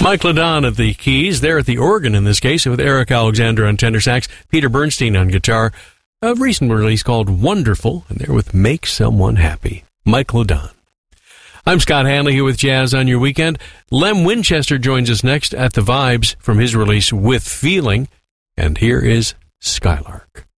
Mike LaDon at the keys, there at the organ in this case, with Eric Alexander on tenor sax, Peter Bernstein on guitar. A recent release called Wonderful, and they're with Make Someone Happy. Mike LaDon. I'm Scott Hanley here with Jazz on Your Weekend. Lem Winchester joins us next at the Vibes from his release With Feeling, and here is Skylark.